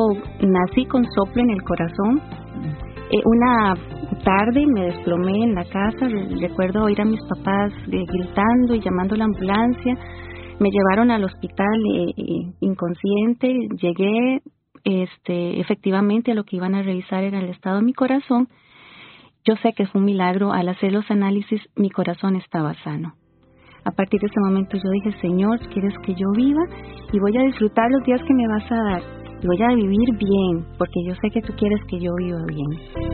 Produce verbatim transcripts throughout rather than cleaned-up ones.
nací con soplo en el corazón. Eh, una tarde me desplomé en la casa, recuerdo oír a mis papás eh, gritando y llamando a la ambulancia. Me llevaron al hospital eh, eh, inconsciente, llegué, este, efectivamente a lo que iban a revisar era el estado de mi corazón. Yo sé que fue un milagro, al hacer los análisis mi corazón estaba sano. A partir de ese momento yo dije, Señor, quieres que yo viva y voy a disfrutar los días que me vas a dar. Y voy a vivir bien, porque yo sé que tú quieres que yo viva bien.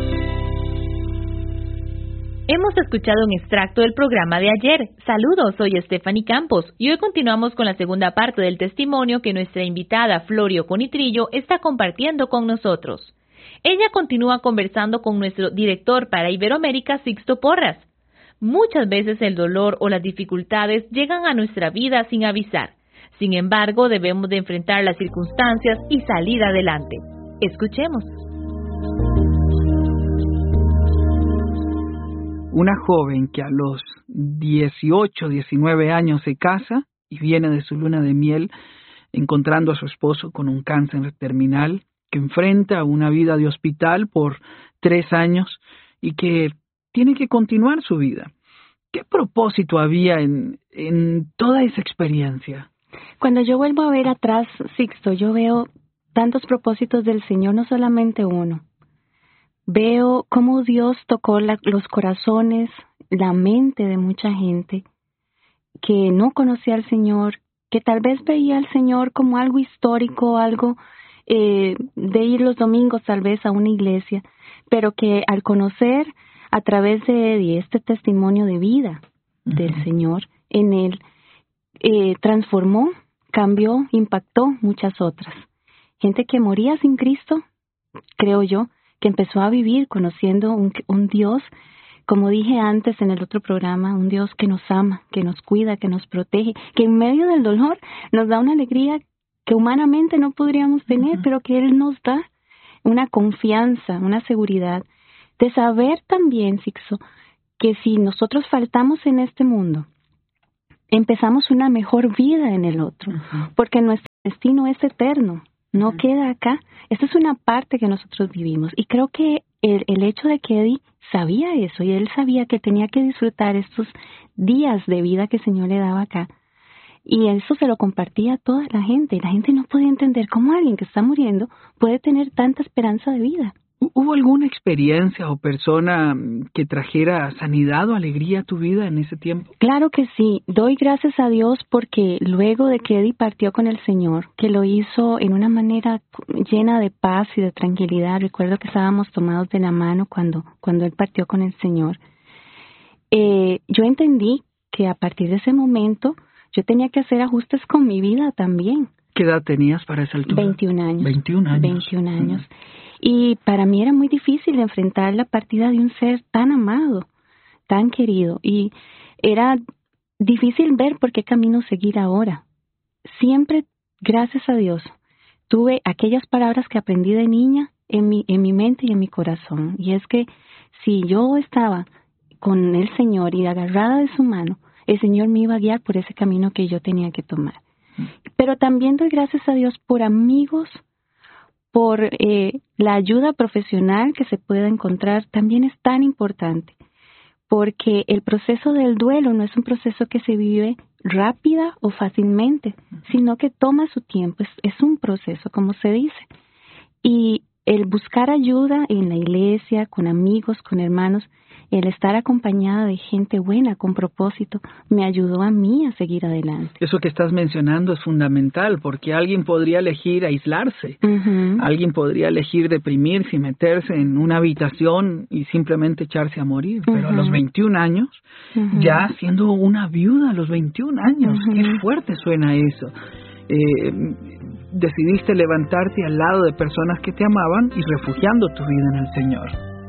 Hemos escuchado un extracto del programa de ayer. Saludos, soy Stephanie Campos y hoy continuamos con la segunda parte del testimonio que nuestra invitada Florio Conitrillo está compartiendo con nosotros. Ella continúa conversando con nuestro director para Iberoamérica, Sixto Porras. Muchas veces el dolor o las dificultades llegan a nuestra vida sin avisar. Sin embargo, debemos de enfrentar las circunstancias y salir adelante. Escuchemos. Una joven que a los dieciocho, diecinueve años se casa y viene de su luna de miel encontrando a su esposo con un cáncer terminal, que enfrenta una vida de hospital por tres años y que tiene que continuar su vida. ¿Qué propósito había en, en toda esa experiencia? Cuando yo vuelvo a ver atrás, Sixto, yo veo tantos propósitos del Señor, no solamente uno. Veo cómo Dios tocó la, los corazones, la mente de mucha gente que no conocía al Señor, que tal vez veía al Señor como algo histórico, algo eh, de ir los domingos tal vez a una iglesia, pero que al conocer a través de, de este testimonio de vida uh-huh. del Señor en él, eh, transformó, cambió, impactó muchas otras. Gente que moría sin Cristo, creo yo, que empezó a vivir conociendo un, un Dios, como dije antes en el otro programa, un Dios que nos ama, que nos cuida, que nos protege, que en medio del dolor nos da una alegría que humanamente no podríamos tener, uh-huh. pero que Él nos da una confianza, una seguridad de saber también, Sixto, que si nosotros faltamos en este mundo, empezamos una mejor vida en el otro, uh-huh. porque nuestro destino es eterno. No uh-huh. queda acá. Esta es una parte que nosotros vivimos. Y creo que el, el hecho de que Eddie sabía eso, y él sabía que tenía que disfrutar estos días de vida que el Señor le daba acá, y eso se lo compartía a toda la gente. Y la gente no podía entender cómo alguien que está muriendo puede tener tanta esperanza de vida. ¿Hubo alguna experiencia o persona que trajera sanidad o alegría a tu vida en ese tiempo? Claro que sí. Doy gracias a Dios porque luego de que Eddie partió con el Señor, que lo hizo en una manera llena de paz y de tranquilidad. Recuerdo que estábamos tomados de la mano cuando, cuando él partió con el Señor. Eh, yo entendí que a partir de ese momento yo tenía que hacer ajustes con mi vida también. ¿Qué edad tenías para esa altura? veintiún años. veintiún años. veintiún años. Uh-huh. Y para mí era muy difícil enfrentar la partida de un ser tan amado, tan querido. Y era difícil ver por qué camino seguir ahora. Siempre, gracias a Dios, tuve aquellas palabras que aprendí de niña en mi, en mi mente y en mi corazón. Y es que si yo estaba con el Señor y agarrada de su mano, el Señor me iba a guiar por ese camino que yo tenía que tomar. Pero también doy gracias a Dios por amigos, por eh, la ayuda profesional que se pueda encontrar, también es tan importante, porque el proceso del duelo no es un proceso que se vive rápida o fácilmente, sino que toma su tiempo, es, es un proceso, como se dice. Y el buscar ayuda en la iglesia, con amigos, con hermanos, el estar acompañada de gente buena, con propósito, me ayudó a mí a seguir adelante. Eso que estás mencionando es fundamental, porque alguien podría elegir aislarse, uh-huh. alguien podría elegir deprimirse y meterse en una habitación y simplemente echarse a morir, uh-huh. pero a los veintiún años, uh-huh. ya siendo una viuda a los veintiún años, uh-huh. qué fuerte suena eso. Eh, decidiste levantarte al lado de personas que te amaban y refugiando tu vida en el Señor.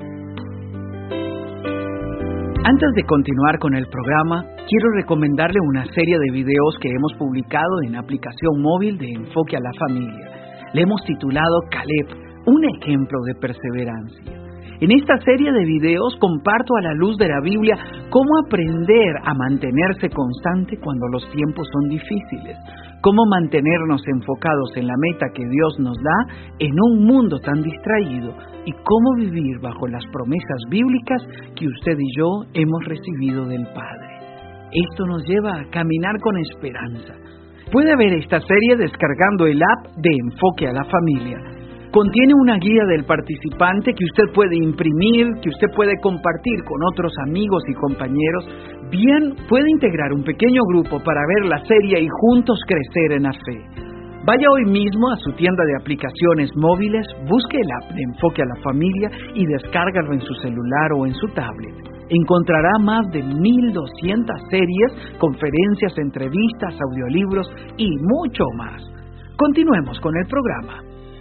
Antes de continuar con el programa, quiero recomendarle una serie de videos que hemos publicado en la aplicación móvil de Enfoque a la Familia. Le hemos titulado Caleb, un ejemplo de perseverancia. En esta serie de videos comparto a la luz de la Biblia cómo aprender a mantenerse constante cuando los tiempos son difíciles, cómo mantenernos enfocados en la meta que Dios nos da en un mundo tan distraído y cómo vivir bajo las promesas bíblicas que usted y yo hemos recibido del Padre. Esto nos lleva a caminar con esperanza. Puede ver esta serie descargando el app de Enfoque a la Familia. Contiene una guía del participante que usted puede imprimir, que usted puede compartir con otros amigos y compañeros. Bien, puede integrar un pequeño grupo para ver la serie y juntos crecer en la fe. Vaya hoy mismo a su tienda de aplicaciones móviles, busque el app de Enfoque a la Familia y descárgalo en su celular o en su tablet. Encontrará más de mil doscientas series, conferencias, entrevistas, audiolibros y mucho más. Continuemos con el programa.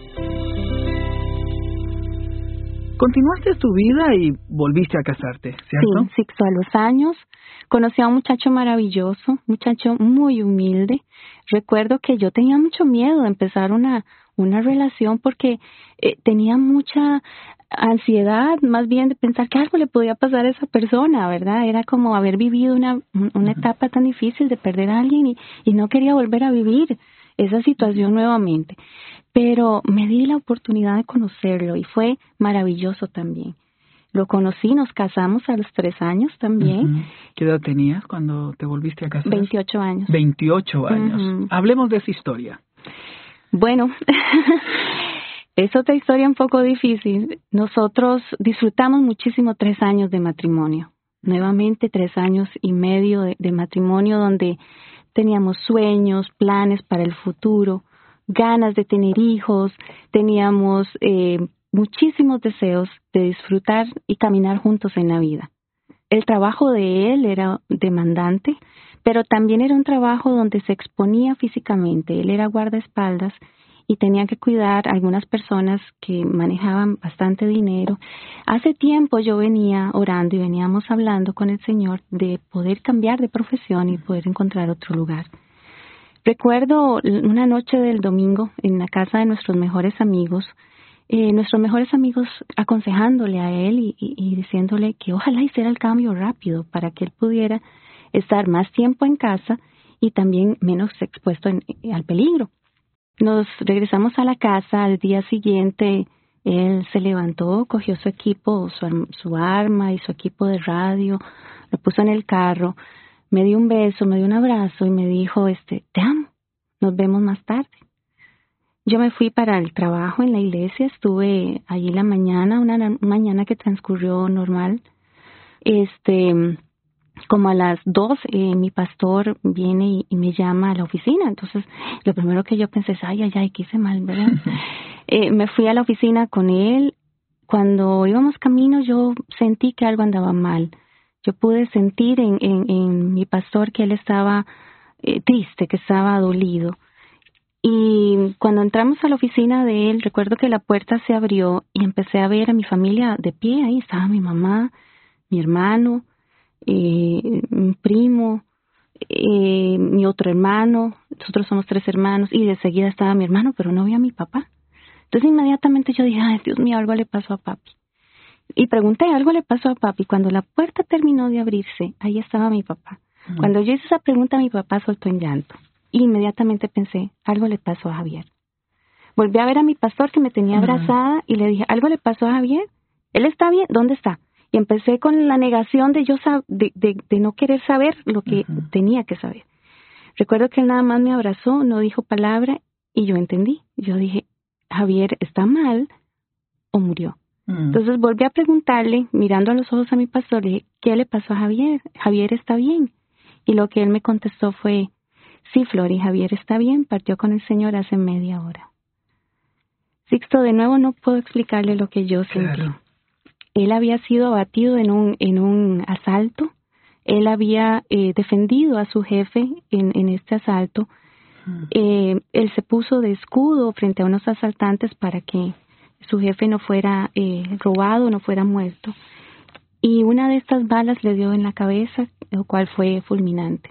Continuaste tu vida y volviste a casarte, ¿cierto? Sí, Sixto, a los años conocí a un muchacho maravilloso, muchacho muy humilde. Recuerdo que yo tenía mucho miedo de empezar una, una relación porque eh, tenía mucha ansiedad, más bien de pensar que algo le podía pasar a esa persona, ¿verdad? Era como haber vivido una, una etapa tan difícil de perder a alguien y, y no quería volver a vivir esa situación nuevamente. Pero me di la oportunidad de conocerlo y fue maravilloso también. Lo conocí, nos casamos a los tres años también. Uh-huh. ¿Qué edad tenías cuando te volviste a casar? veintiocho años. veintiocho años. Uh-huh. Hablemos de esa historia. Bueno, es otra historia un poco difícil. Nosotros disfrutamos muchísimo tres años de matrimonio. Nuevamente tres años y medio de, de matrimonio donde teníamos sueños, planes para el futuro, ganas de tener hijos, teníamos eh, muchísimos deseos de disfrutar y caminar juntos en la vida. El trabajo de él era demandante, pero también era un trabajo donde se exponía físicamente. Él era guardaespaldas y tenía que cuidar a algunas personas que manejaban bastante dinero. Hace tiempo yo venía orando y veníamos hablando con el Señor de poder cambiar de profesión y poder encontrar otro lugar. Recuerdo una noche del domingo en la casa de nuestros mejores amigos, eh, nuestros mejores amigos aconsejándole a él y, y, y diciéndole que ojalá hiciera el cambio rápido para que él pudiera estar más tiempo en casa y también menos expuesto en, al peligro. Nos regresamos a la casa. Al día siguiente él se levantó, cogió su equipo, su, su arma y su equipo de radio, lo puso en el carro. Me dio un beso, me dio un abrazo y me dijo, este, te amo, nos vemos más tarde. Yo me fui para el trabajo en la iglesia, estuve allí la mañana, una, una mañana que transcurrió normal. Este, como a las dos, eh, mi pastor viene y, y me llama a la oficina. Entonces, lo primero que yo pensé es, ay, ay, ay, ¿qué hice mal, verdad? eh, me fui a la oficina con él. Cuando íbamos camino, yo sentí que algo andaba mal. Yo pude sentir en, en, en mi pastor que él estaba eh, triste, que estaba dolido. Y cuando entramos a la oficina de él, recuerdo que la puerta se abrió y empecé a ver a mi familia de pie. Ahí estaba mi mamá, mi hermano, eh, mi primo, eh, mi otro hermano. Nosotros somos tres hermanos y de seguida estaba mi hermano, pero no vi a mi papá. Entonces inmediatamente yo dije, ay, Dios mío, algo le pasó a papi. Y pregunté, algo le pasó a papi. Cuando la puerta terminó de abrirse, ahí estaba mi papá. Uh-huh. Cuando yo hice esa pregunta, mi papá soltó en llanto. Y inmediatamente pensé, algo le pasó a Javier. Volví a ver a mi pastor que me tenía abrazada uh-huh. y le dije, ¿algo le pasó a Javier? ¿Él está bien? ¿Dónde está? Y empecé con la negación de yo sab- de, de, de no querer saber lo que uh-huh. tenía que saber. Recuerdo que él nada más me abrazó, no dijo palabra y yo entendí. Yo dije, Javier está mal o murió. Entonces volví a preguntarle, mirando a los ojos a mi pastor, le dije, ¿qué le pasó a Javier? Javier está bien. Y lo que él me contestó fue, sí, Flori, Javier está bien, partió con el Señor hace media hora. Sixto, de nuevo no puedo explicarle lo que yo sentí. Claro. Él había sido abatido en un, en un asalto, él había eh, defendido a su jefe en, en este asalto, hmm. eh, él se puso de escudo frente a unos asaltantes para que su jefe no fuera eh, robado, no fuera muerto. Y una de estas balas le dio en la cabeza, lo cual fue fulminante.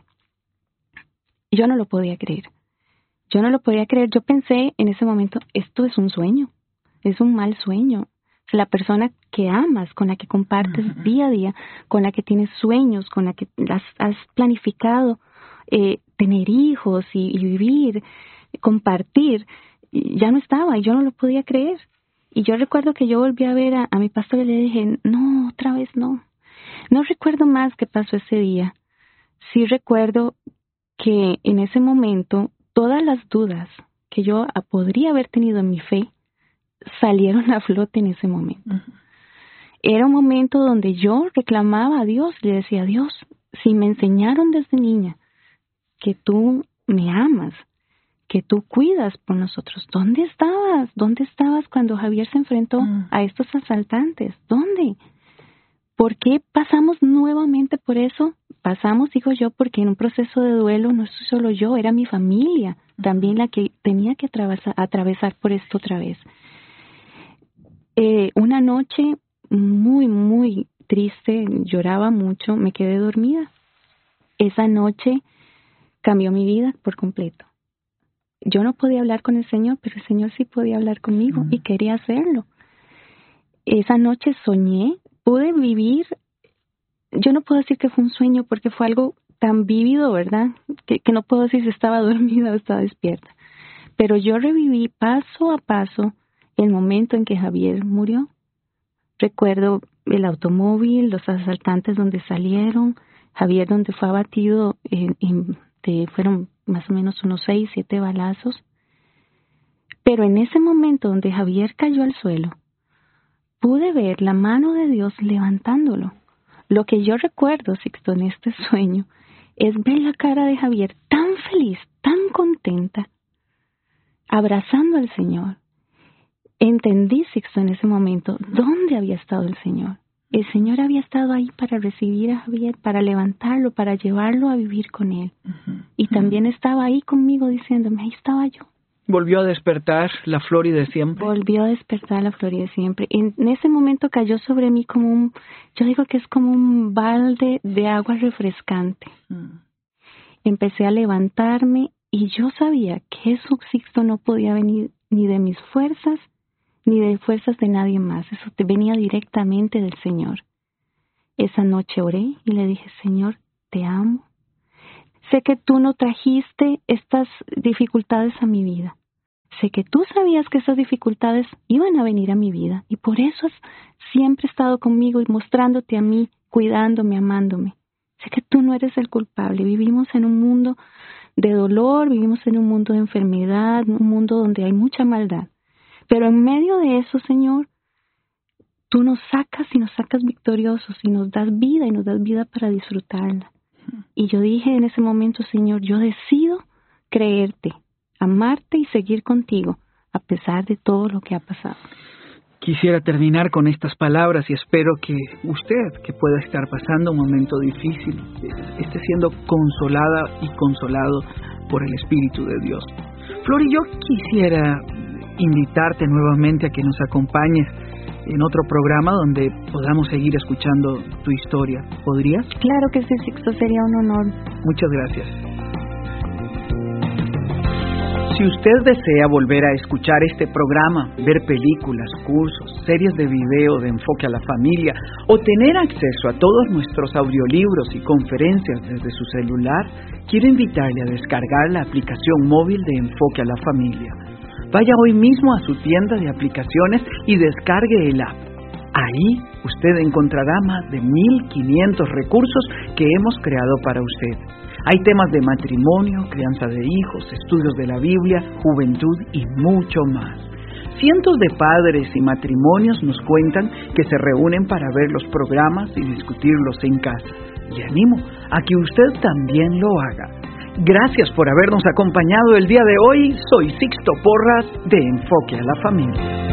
Yo no lo podía creer. Yo no lo podía creer. Yo pensé en ese momento, esto es un sueño, es un mal sueño. la persona que amas, con la que compartes uh-huh. día a día, con la que tienes sueños, con la que has, has planificado eh, tener hijos y, y vivir, compartir, ya no estaba y yo no lo podía creer. Y yo recuerdo que yo volví a ver a, a mi pastor y le dije, no, otra vez no. No recuerdo más qué pasó ese día. Sí recuerdo que en ese momento todas las dudas que yo podría haber tenido en mi fe salieron a flote en ese momento. Uh-huh. Era un momento donde yo reclamaba a Dios, le decía, Dios, si me enseñaron desde niña que tú me amas, que tú cuidas por nosotros, ¿dónde estabas? ¿Dónde estabas cuando Javier se enfrentó uh-huh. a estos asaltantes? ¿Dónde? ¿Por qué pasamos nuevamente por eso? Pasamos, digo yo, porque en un proceso de duelo no soy solo yo, era mi familia también la que tenía que atravesar, atravesar por esto otra vez. Eh, una noche muy, muy triste, lloraba mucho, me quedé dormida. Esa noche cambió mi vida por completo. Yo no podía hablar con el Señor, pero el Señor sí podía hablar conmigo uh-huh. y quería hacerlo. Esa noche soñé, pude vivir, yo no puedo decir que fue un sueño porque fue algo tan vívido, ¿verdad? Que, que no puedo decir si estaba dormida o estaba despierta. Pero yo reviví paso a paso el momento en que Javier murió. Recuerdo el automóvil, los asaltantes donde salieron, Javier donde fue abatido, en, en, de, fueron más o menos unos seis, siete balazos. Pero en ese momento donde Javier cayó al suelo, pude ver la mano de Dios levantándolo. Lo que yo recuerdo, Sixto, en este sueño, es ver la cara de Javier tan feliz, tan contenta, abrazando al Señor. Entendí, Sixto, en ese momento, dónde había estado el Señor. El Señor había estado ahí para recibir a Javier, para levantarlo, para llevarlo a vivir con Él. Uh-huh. Y también estaba ahí conmigo diciéndome, ahí estaba yo. ¿Volvió a despertar la Flori de siempre? Volvió a despertar la Flori de siempre. En, en ese momento cayó sobre mí como un, yo digo que es como un balde de agua refrescante. Uh-huh. Empecé a levantarme y yo sabía que eso, Sixto, no podía venir ni de mis fuerzas, ni de fuerzas de nadie más. Eso te venía directamente del Señor. Esa noche oré y le dije, Señor, te amo. Sé que tú no trajiste estas dificultades a mi vida. Sé que tú sabías que esas dificultades iban a venir a mi vida y por eso has siempre estado conmigo y mostrándote a mí, cuidándome, amándome. Sé que tú no eres el culpable. Vivimos en un mundo de dolor, vivimos en un mundo de enfermedad, un mundo donde hay mucha maldad. Pero en medio de eso, Señor, tú nos sacas y nos sacas victoriosos y nos das vida y nos das vida para disfrutarla. Y yo dije en ese momento, Señor, yo decido creerte, amarte y seguir contigo a pesar de todo lo que ha pasado. Quisiera terminar con estas palabras y espero que usted, que pueda estar pasando un momento difícil, esté siendo consolada y consolado por el Espíritu de Dios. Flori, yo quisiera invitarte nuevamente a que nos acompañes en otro programa donde podamos seguir escuchando tu historia. ¿Podrías? Claro que sí, Sixto, sería un honor. Muchas gracias. Si usted desea volver a escuchar este programa, ver películas, cursos, series de video de Enfoque a la Familia o tener acceso a todos nuestros audiolibros y conferencias desde su celular, quiero invitarle a descargar la aplicación móvil de Enfoque a la Familia. Vaya hoy mismo a su tienda de aplicaciones y descargue el app. Ahí usted encontrará más de mil quinientos recursos que hemos creado para usted. Hay temas de matrimonio, crianza de hijos, estudios de la Biblia, juventud y mucho más. Cientos de padres y matrimonios nos cuentan que se reúnen para ver los programas y discutirlos en casa. Le animo a que usted también lo haga. Gracias por habernos acompañado el día de hoy. Soy Sixto Porras de Enfoque a la Familia.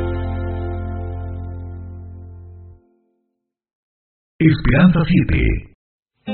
Esperanza siete.